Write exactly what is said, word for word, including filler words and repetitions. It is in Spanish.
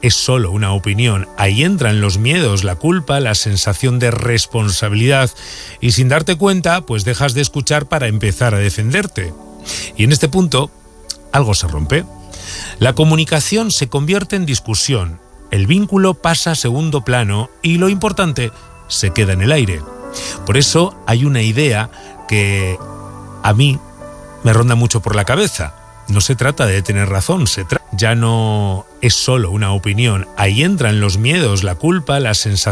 es solo una opinión. Ahí entran los miedos, la culpa, la sensación de responsabilidad y sin darte cuenta, pues dejas de escuchar para empezar a defenderte. Y en este punto, algo se rompe. La comunicación se convierte en discusión, el vínculo pasa a segundo plano y lo importante se queda en el aire. Por eso hay una idea que a mí me ronda mucho por la cabeza. No se trata de tener razón, se tra- ya no es solo una opinión. Ahí entran los miedos, la culpa, la sensación